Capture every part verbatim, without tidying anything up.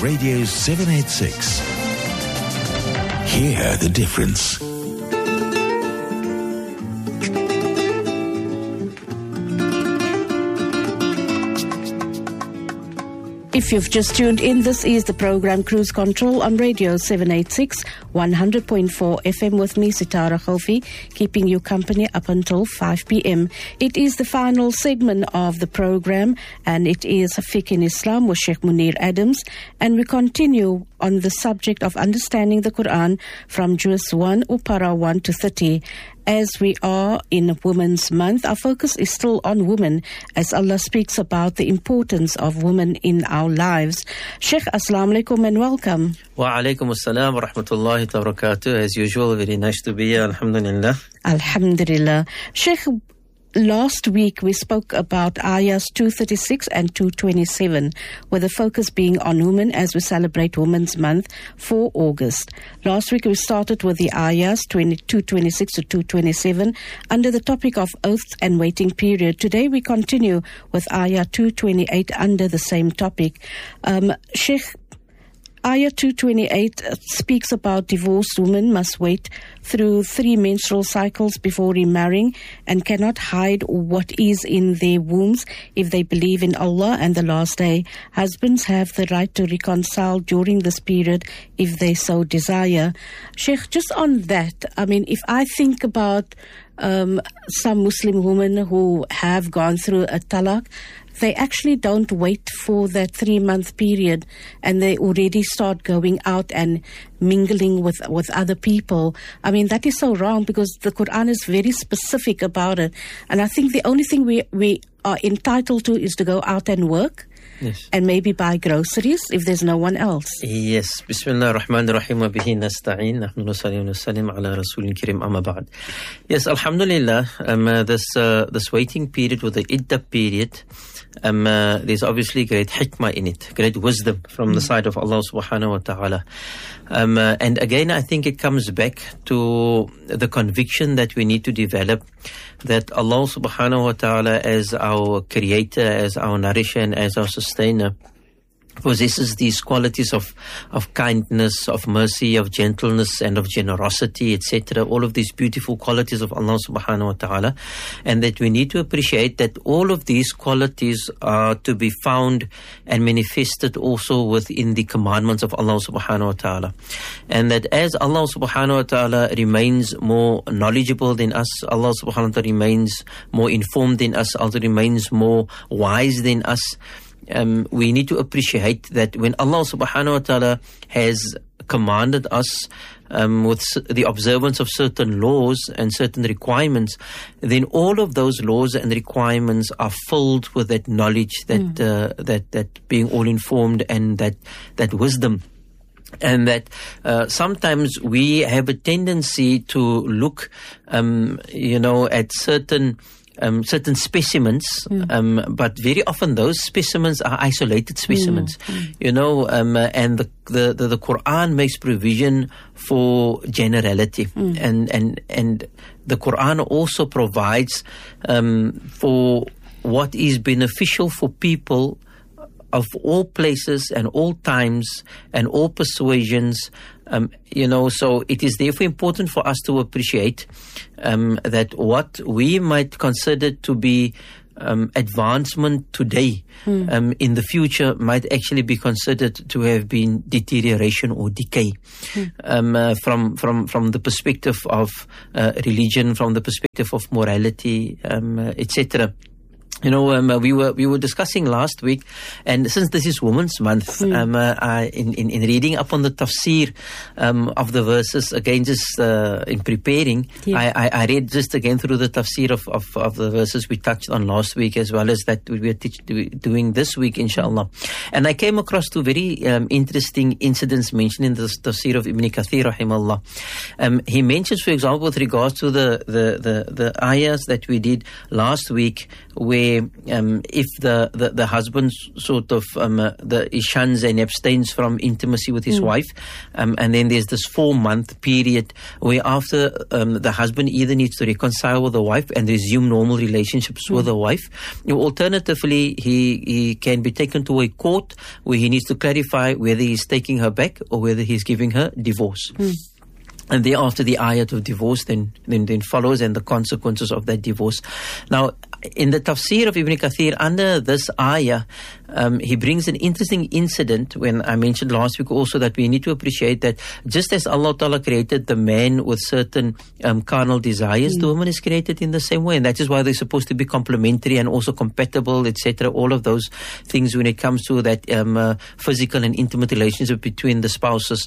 Radio seven eighty-six. Hear the difference. If you've just tuned in, this is the program Cruise Control on Radio seven eighty-six, one hundred point four F M with me, Sitara Khofi, keeping you company up until five p.m. It is the final segment of the program, and it is Fiqh in Islam with Sheikh Munir Adams, and we continue on the subject of understanding the Quran from Juz one, Upara one to thirty. As we are in Women's Month, our focus is still on women as Allah speaks about the importance of women in our lives. Sheikh, Assalamu alaikum and welcome. Wa alaikum assalam wa rahmatullahi wa barakatuh. As usual, very nice to be here. Alhamdulillah. Alhamdulillah. Sheikh, last week we spoke about ayahs two thirty-six and two twenty-seven, with the focus being on women as we celebrate Women's Month for August. Last week we started with the ayahs two twenty-six to two twenty-seven under the topic of oaths and waiting period. Today we continue with ayah two twenty-eight under the same topic. Um, Sheikh, Ayah two twenty-eight speaks about divorced women must wait through three menstrual cycles before remarrying and cannot hide what is in their wombs if they believe in Allah and the last day. Husbands have the right to reconcile during this period if they so desire. Sheikh, just on that, I mean, if I think about um, some Muslim women who have gone through a talaq, they actually don't wait for that three-month period, and they already start going out and mingling with, with other people. I mean, that is so wrong because the Quran is very specific about it. And I think the only thing we, we are entitled to is to go out and work. Yes. And maybe buy groceries if there's no one else. Yes. Bismillah ar-Rahman ar-Rahim wa bihi nasta'in. Nahnu nusalli wa nusallim ala Rasulil Karim amma ba'd. Yes, alhamdulillah, um, uh, this, uh, this waiting period with the iddah period, um, uh, there's obviously great hikmah in it, great wisdom from mm. the side of Allah subhanahu wa ta'ala. Um, uh, and again, I think it comes back to the conviction that we need to develop that Allah subhanahu wa ta'ala as our creator, as our nourisher, and as our sustainer possesses these qualities of, of kindness, of mercy, of gentleness, and of generosity, et cetera. All of these beautiful qualities of Allah subhanahu wa ta'ala. And that we need to appreciate that all of these qualities are to be found and manifested also within the commandments of Allah subhanahu wa ta'ala. And that as Allah subhanahu wa ta'ala remains more knowledgeable than us, Allah subhanahu wa ta'ala remains more informed than us, Allah remains more wise than us, Um, we need to appreciate that when Allah subhanahu wa ta'ala has commanded us um, with the observance of certain laws and certain requirements, then all of those laws and requirements are filled with that knowledge, that mm. uh, that that being all informed, and that that wisdom. And that uh, sometimes we have a tendency to look, um, you know, at certain Um, certain specimens, mm. um, but very often those specimens are isolated specimens, mm. Mm. you know, um, uh, and the, the, the, the Quran makes provision for generality, mm. and, and, and the Quran also provides um, for what is beneficial for people of all places and all times and all persuasions. Um, you know, so it is therefore important for us to appreciate um, that what we might consider to be um, advancement today, mm. um, in the future might actually be considered to have been deterioration or decay, mm. um, uh, from from from the perspective of uh, religion, from the perspective of morality, um, uh, et cetera. You know, um, uh, we were we were discussing last week, and since this is Women's Month, mm. um, uh, I, in, in in reading up on the tafsir um, of the verses, again, just uh, in preparing, yeah. I, I, I read just again through the tafsir of, of, of the verses we touched on last week, as well as that we are teach, doing this week, inshallah. And I came across two very um, interesting incidents mentioned in the tafsir of Ibn Kathir, rahimahullah. Um, he mentions, for example, with regards to the the the, the ayahs that we did last week, where where um, if the, the, the husband sort of um, uh, the he shuns and abstains from intimacy with his mm. wife, um, and then there's this four month period where after um, the husband either needs to reconcile with the wife and resume normal relationships mm. with the wife, or alternatively he, he can be taken to a court where he needs to clarify whether he's taking her back or whether he's giving her divorce. Mm. And thereafter the ayat of divorce then, then then follows, and the consequences of that divorce. Now, in the tafsir of Ibn Kathir, under this ayah, um, he brings an interesting incident when I mentioned last week also that we need to appreciate that just as Allah Ta'ala created the man with certain um, carnal desires, mm. the woman is created in the same way. And that is why they're supposed to be complementary and also compatible, et cetera. All of those things when it comes to that um, uh, physical and intimate relationship between the spouses.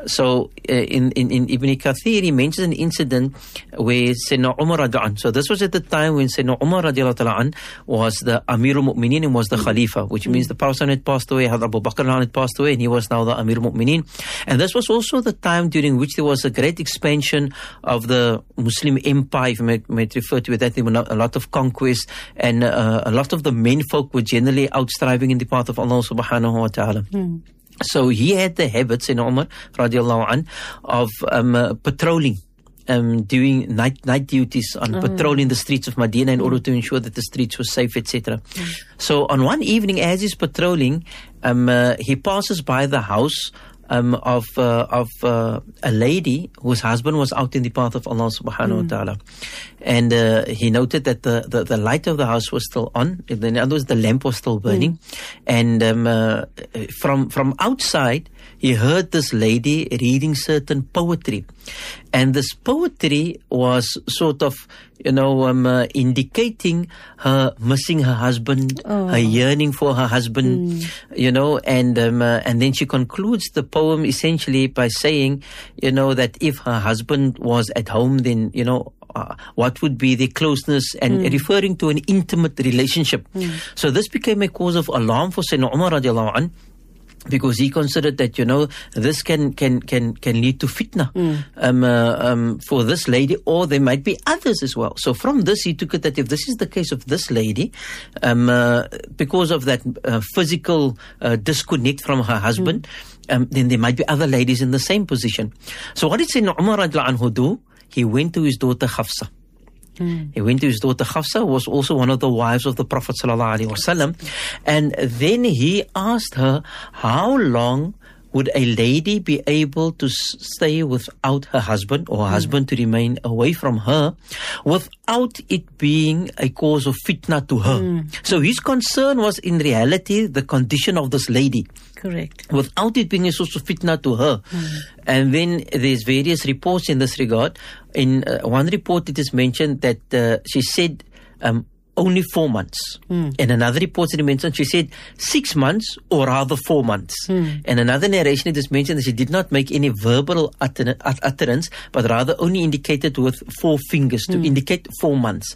So uh, in, in, in Ibn Kathir, he mentions an incident where Sayyidina Umar radiallahu anh, so this was at the time when Sayyidina Umar radiallahu anh was the Amirul Mu'mineen and was the Khalifa, which means the Prophet had passed away, Hadrat Abu Bakr had passed away, and he was now the Amirul Mu'mineen. And this was also the time during which there was a great expansion of the Muslim empire, if you might, might refer to it, that there were a lot of conquest, and uh, a lot of the men folk were generally out striving in the path of Allah subhanahu wa ta'ala. Mm. So he had the habit, Sayyidina Umar radiallahu anh, of um, uh, patrolling, um, doing night night duties on oh. patrolling the streets of Medina in mm. order to ensure that the streets were safe, et cetera. Mm. So on one evening, as he's patrolling, um, uh, he passes by the house Um, of uh, of uh, a lady whose husband was out in the path of Allah subhanahu mm. wa ta'ala. And uh, he noted that the, the, the light of the house was still on. In other words, the lamp was still burning. Mm. And um, uh, from from outside, he heard this lady reading certain poetry. And this poetry was sort of, you know, um, uh, indicating her missing her husband, oh. her yearning for her husband, mm. you know, and um, uh, and then she concludes the poem essentially by saying, you know, that if her husband was at home, then, you know, uh, what would be the closeness, and mm. referring to an intimate relationship. Mm. So this became a cause of alarm for Sayyidina Umar radiallahu anh, because he considered that, you know, this can can can can lead to fitna mm. um, uh, um, for this lady, or there might be others as well. So from this, he took it that if this is the case of this lady, um, uh, because of that uh, physical uh, disconnect from her husband, mm. um, then there might be other ladies in the same position. So what did Sayyidina Umar radiallahu anhu do? He went to his daughter Hafsa. Mm. He went to his daughter Hafsa, who was also one of the wives of the Prophet sallallahu alaihi wasallam, and then he asked her, how long would a lady be able to stay without her husband, or her mm. husband to remain away from her, without it being a cause of fitna to her? Mm. So his concern was in reality the condition of this lady. Correct. Without it being a source of fitna to her. Mm. And then there's various reports in this regard. In uh, one report it is mentioned that uh, she said um, only four months. Mm. In another report it mentioned she said six months or rather four months. Mm. In another narration it is mentioned that she did not make any verbal utter- utterance, but rather only indicated with four fingers to mm. indicate four months.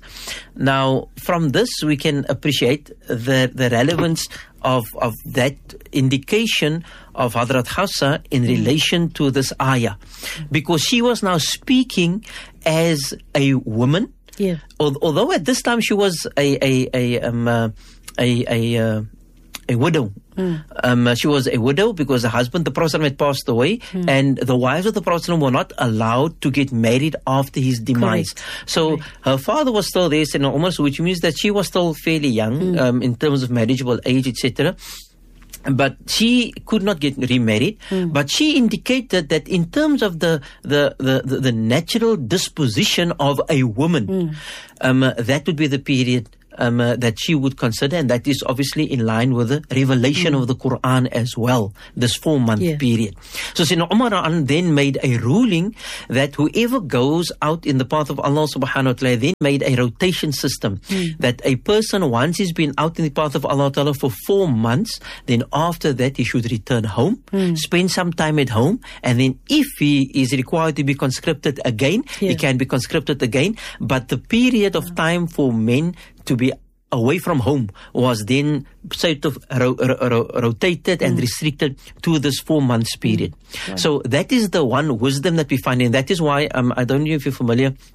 Now from this we can appreciate the, the relevance of of that indication of Hadrat Hafsa in mm. relation to this ayah, because she was now speaking as a woman. Yeah. Although at this time she was a a a um, uh, a a, uh, a widow. Mm. Um, she was a widow because her husband, the Prophet had passed away, mm. and the wives of the Prophet were not allowed to get married after his demise. Correct. So Correct. Her father was still there, Sayyidina Umar, which means that she was still fairly young mm. um, in terms of marriageable age, et cetera. But she could not get remarried. Mm. But she indicated that in terms of the the, the, the, the natural disposition of a woman, mm. um, uh, that would be the period Um, uh, that she would consider, and that is obviously in line with the revelation mm. of the Quran as well, this four-month yeah. period. So Sayyidina Umar then made a ruling that whoever goes out in the path of Allah subhanahu wa ta'ala, then made a rotation system, mm. that a person, once he's been out in the path of Allah ta'ala for four months, then after that he should return home, mm. spend some time at home, and then if he is required to be conscripted again, yeah. he can be conscripted again. But the period of time for men to be away from home was then sort of ro- ro- ro- rotated mm. and restricted to this four months period. Mm. Right. So that is the one wisdom that we find, and that is why um, I don't know if you're familiar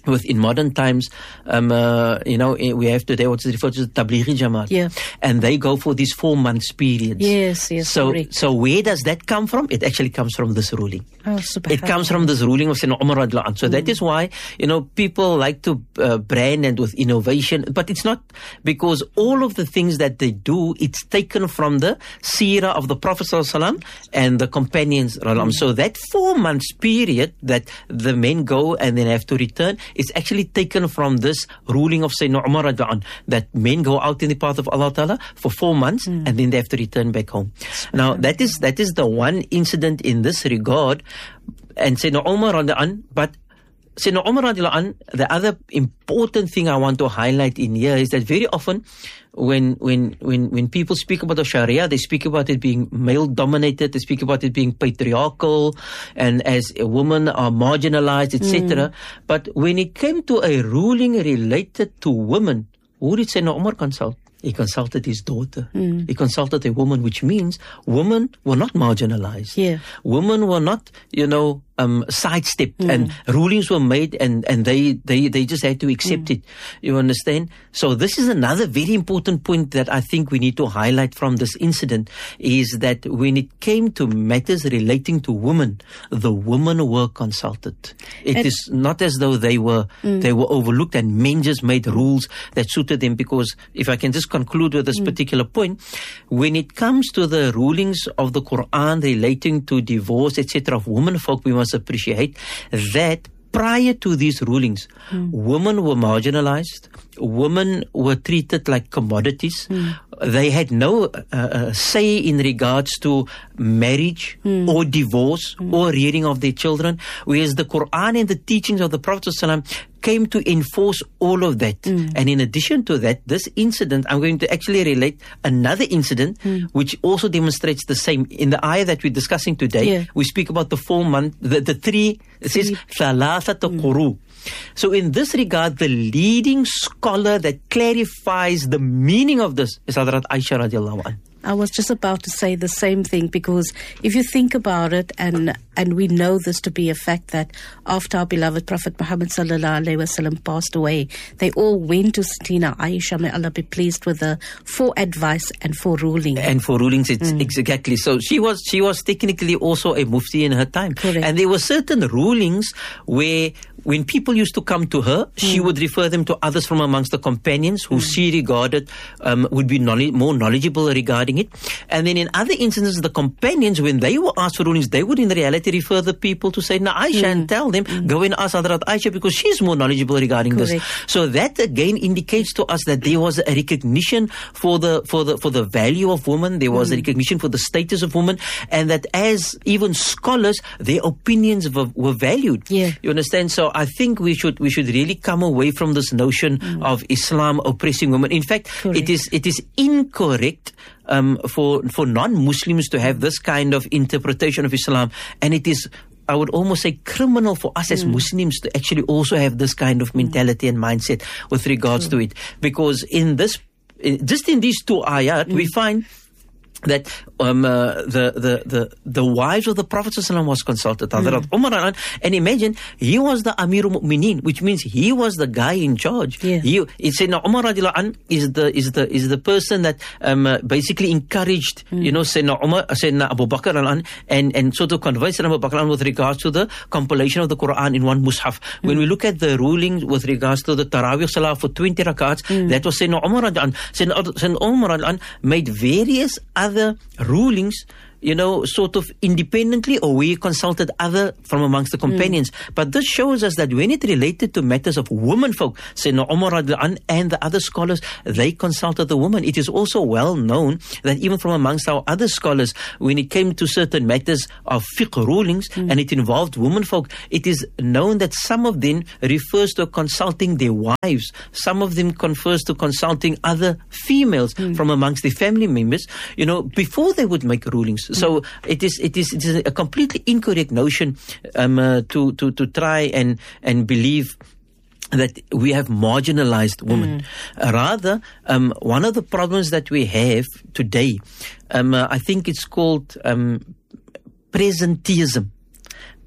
with in modern times, um, uh, you know, we have today what's referred to as the Tablighi Jamaat. Yeah. And they go for these four months periods. Yes, yes, So, correct. so where does that come from? It actually comes from this ruling. Oh, It comes from this ruling of Sayyidina Umar radiallahu anhu. So mm. that is why, you know, people like to uh, brand and with innovation, but it's not because all of the things that they do, it's taken from the seerah of the Prophet sallallahu alaihi wasallam and the companions radiallahu anhu. So that four months period that the men go and then have to return, it's actually taken from this ruling of Sayyidina Umar radiallahu anhu, that men go out in the path of Allah Ta'ala for four months mm. and then they have to return back home. Now that is that is the one incident in this regard, and Sayyidina Umar radiallahu anhu, but Sayyidina Umar radiallahu anhu, the other important thing I want to highlight in here is that very often when when when when people speak about the Sharia, they speak about it being male dominated, they speak about it being patriarchal, and as a woman are marginalized, et cetera. Mm. But when it came to a ruling related to women, who did Sayyidina Umar consult? He consulted his daughter. Mm. He consulted a woman, which means women were not marginalized. Yeah. Women were not, you know, um, sidestepped, mm. and rulings were made, and, and they, they, they just had to accept mm. it. You understand? So this is another very important point that I think we need to highlight from this incident, is that when it came to matters relating to women, the women were consulted. It and is not as though they were mm. they were overlooked and men just made rules that suited them. Because if I can just conclude with this mm. particular point, when it comes to the rulings of the Quran relating to divorce, et cetera, of women folk, we must appreciate that prior to these rulings, mm. women were marginalized, women were treated like commodities. Mm. They had no uh, uh, say in regards to marriage mm. or divorce mm. or rearing of their children, whereas the Quran and the teachings of the Prophet ﷺ came to enforce all of that. Mm. And in addition to that, this incident, I'm going to actually relate another incident mm. which also demonstrates the same. In the ayah that we're discussing today, yeah. we speak about the four month, the, the three, it says, ثَلَاثَةَ قُرُوء. So in this regard, the leading scholar that clarifies the meaning of this is Hazrat Aisha radiallahu anha. I was just about to say the same thing, because if you think about it, and and we know this to be a fact, that after our beloved Prophet Muhammad sallallahu alaihi wasallam passed away, they all went to Sayyidina Aisha, may Allah be pleased with her, for advice and for ruling. And for rulings, it's mm. exactly. So she was she was technically also a mufti in her time. Correct. And there were certain rulings where when people used to come to her, she mm. would refer them to others from amongst the companions who mm. she regarded um, would be knowledge, more knowledgeable regarding it. And then in other instances, the companions, when they were asked for rulings, they would in reality refer the people to Sayyidina Aisha mm. and tell them, mm. go and ask Hazrat Aisha because she's more knowledgeable regarding Correct. This. So that again indicates to us that there was a recognition for the for the for the value of women. There was mm. a recognition for the status of women, and that as even scholars, their opinions were, were valued. Yeah. You understand? So I think we should we should really come away from this notion mm. of Islam oppressing women. In fact, Correct. it is it is incorrect um, for for non-Muslims to have this kind of interpretation of Islam, and it is, I would almost say, criminal for us as mm. Muslims to actually also have this kind of mentality mm. and mindset with regards mm. to it. Because in this, just in these two ayat, mm. we find that um, uh, the, the, the, the wives of the Prophet ﷺ was consulted. Mm. Umar, and imagine, he was the Amirul Mu'mineen, which means he was the guy in charge. Yeah. He, it's Sayyidina Umar radiallahu anh is the, is the, is the person that um, uh, basically encouraged, mm. you know, Sayyidina Umar, Sayyidina Abu Bakr radiallahu anh, and, and sort of convinced Sayyidina Abu Bakr with regards to the compilation of the Quran in one mushaf. Mm. When we look at the rulings with regards to the Taraweeh Salah for twenty rakats, mm. that was Sayyidina Umar radiallahu anh. Sayyidina Umar radiallahu anh made various other rulings, you know, sort of independently, or we consulted other from amongst the companions. Mm. But this shows us that when it related to matters of women folk, Sayyidina Umar radiallahu anh and the other scholars, they consulted the woman. It is also well known that even from amongst our other scholars, when it came to certain matters of fiqh rulings, mm. and it involved women folk, it is known that some of them refers to consulting their wives, some of them confers to consulting other females mm. from amongst the family members, you know, before they would make rulings. So it is it is it is a completely incorrect notion um, uh, to to to try and and believe that we have marginalized women. Mm. Uh, rather, um, one of the problems that we have today, um, uh, I think it's called um, presenteeism.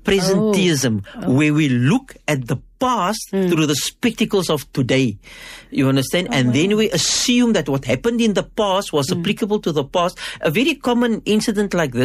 presenteeism, Oh. where we look at the past Mm. through the spectacles of today. You understand? And then we assume that what happened in the past was Mm. applicable to the past. A very common incident like this